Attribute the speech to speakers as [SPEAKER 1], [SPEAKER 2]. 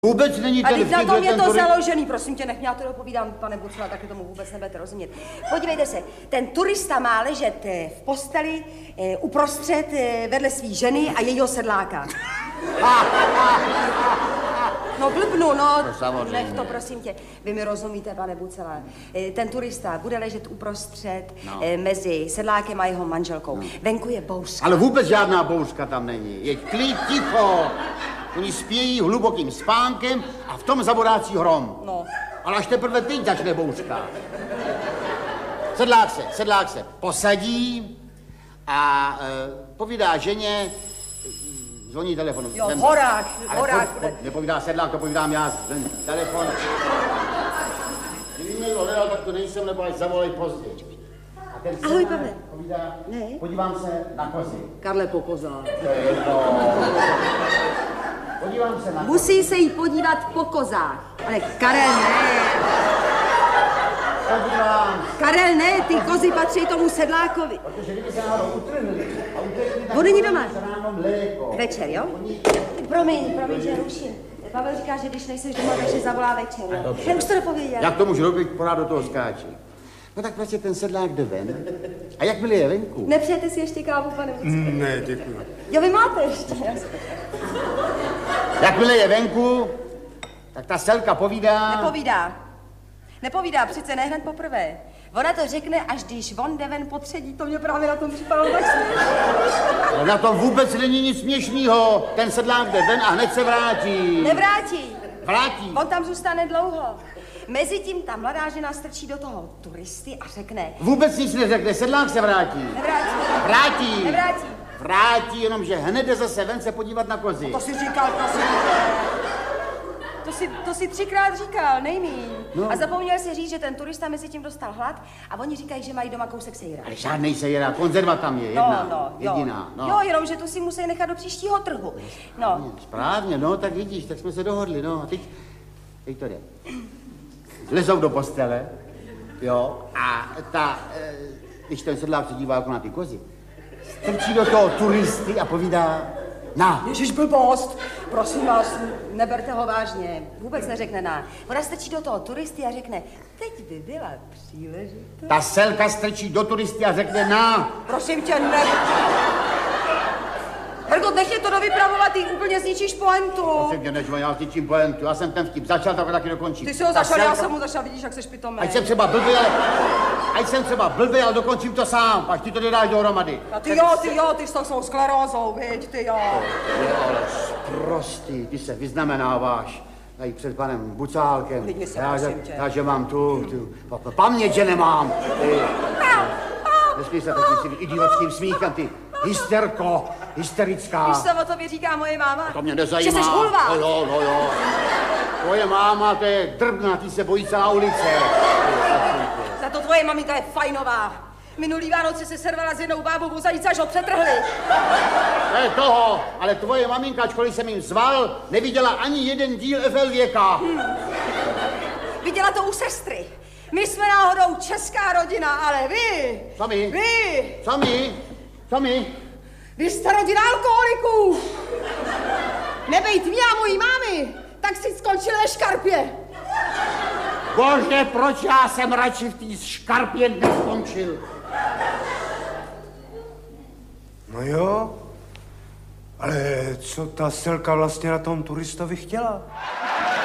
[SPEAKER 1] Vůbec není ten vtip,
[SPEAKER 2] a teď na tom je to
[SPEAKER 1] turista...
[SPEAKER 2] založený, prosím tě, nech mě, já to dopovídám, pane Bucela, taky tomu vůbec nebudete rozumět. Podívejte se, ten turista má ležet v posteli uprostřed vedle svý ženy a jejího sedláka. No blbnu, no nech to, prosím tě. Vy mi rozumíte, pane Bucela. Ten turista bude ležet uprostřed mezi sedlákem a jeho manželkou. Venku je bouřka.
[SPEAKER 1] Ale vůbec žádná bouřka tam není. Je klid, ticho. Oni spějí hlubokým spánkem a v tom zaborácí hrom.
[SPEAKER 2] No.
[SPEAKER 1] Ale až teprve teď začne bouřka. Sedlák se posadí a povídá ženě, zvoní telefon.
[SPEAKER 2] Jo, horák.
[SPEAKER 1] Nepovídá sedlák, to povídám já, ten telefon. Kdyby mě to hledal, tak to nejsem, nebo až zavolej později. A ten
[SPEAKER 2] ahoj, Pavle.
[SPEAKER 1] Povídá, podívám se na kozy.
[SPEAKER 2] Karle, po kozách.
[SPEAKER 1] To je jedno. Podívám se na kozy.
[SPEAKER 2] Musí se jí podívat po kozách. Ale Karel, ne.
[SPEAKER 1] Podívám.
[SPEAKER 2] Karel, ne, ty kozy patří tomu sedlákovi.
[SPEAKER 1] Protože kdyby se náhodou utrhli a utekli, tak
[SPEAKER 2] on není doma.
[SPEAKER 1] se ráno mléko.
[SPEAKER 2] Večer, jo? Promiň, že ruším. Pavel říká, že když nejseš doma, takže zavolá večer, jo? Já už to dopověděl.
[SPEAKER 1] Jak to můžu robit, pořád do toho skáčí. No tak prostě ten sedlák jde ven. A jakmile je venku?
[SPEAKER 2] Nepřejete si ještě kávu, pane Bucela?
[SPEAKER 1] Ne, děkuji.
[SPEAKER 2] Jo, vy máte ještě.
[SPEAKER 1] Jakmile je venku, tak ta selka povídá...
[SPEAKER 2] Nepovídá, přece ne hned poprvé. Ona to řekne, až když on jde ven po třetí, to mě právě na tom připadalo tak směšný.
[SPEAKER 1] Na tom vůbec není nic směšného. Ten sedlák jde ven a hned se vrátí.
[SPEAKER 2] Vrátí.
[SPEAKER 1] On
[SPEAKER 2] tam zůstane dlouho. Mezitím ta mladá žena strčí do toho turisty a řekne...
[SPEAKER 1] Vůbec nic neřekne, sedlák se vrátí. Vrátí, jenomže hned jde zase ven se podívat na kozy.
[SPEAKER 2] To si říkal, prosím. To si 3krát říkal, nejmíň. No. A zapomněl si říct, že ten turista mezi tím dostal hlad a oni říkají, že mají doma kousek sejra.
[SPEAKER 1] Ale žádnej sejra, konzerva tam je, jediná.
[SPEAKER 2] Jo, jenom, že tu si musí nechat do příštího trhu. No.
[SPEAKER 1] Správně, no, tak vidíš, tak jsme se dohodli, no. A teď to jde. Lezou do postele, jo, a když ten sedlák se dívá jako na ty kozy, strčí do toho turisty a povídá, na.
[SPEAKER 2] Ježiš, blbost, prosím vás, neberte ho vážně, vůbec neřekne na. Ona strčí do toho turisty a řekne, teď by byla příležitost.
[SPEAKER 1] Ta selka strčí do turisty a řekne, na.
[SPEAKER 2] Prosím tě, ne. Hergot, nech je to dovypravovat, ty úplně zničíš pointu.
[SPEAKER 1] Prosím tě, nežmo, já zničím pointu, já jsem ten vtip začal, tak ho taky dokončím.
[SPEAKER 2] Ty jsi ho začal, já jsem ho začal, vidíš, jak seš pitomý.
[SPEAKER 1] Ať jsem třeba blbý, ale dokončím to sám, až ty to nedáš dohromady.
[SPEAKER 2] A ty jo, ty s tou sklerózou, viď, ty jo.
[SPEAKER 1] Ale prostý, ty se vyznamenáváš tady před panem Bucálkem.
[SPEAKER 2] Lidi se,
[SPEAKER 1] já, že mám tu paměť, že nemám. Nesmí se takovým idiotským smíchem, ty hysterická.
[SPEAKER 2] Víš, co o tobě říká moje máma?
[SPEAKER 1] To mě nezajímá.
[SPEAKER 2] Že jsi hulva.
[SPEAKER 1] Jo. Tvoje máma, to je drbna, ty se bojí celá ulice.
[SPEAKER 2] Za to tvoje maminka je fajnová. Minulý Vánoce se servala s jednou bábou o zajíce, až ho přetrhli.
[SPEAKER 1] To je toho, ale tvoje maminka, ačkoliv jsem jim zval, neviděla ani jeden díl FL Věka.
[SPEAKER 2] Viděla to u sestry. My jsme náhodou česká rodina, ale vy...
[SPEAKER 1] Co my?
[SPEAKER 2] Vy!
[SPEAKER 1] Co my?
[SPEAKER 2] Vy jste rodina alkoholiků. Nebejt mě a mojí mámy, tak si skončil ve škarpě.
[SPEAKER 1] Bože, proč já jsem radši v té škarpě neskončil?
[SPEAKER 3] No jo, ale co ta selka vlastně na tom turistovi chtěla?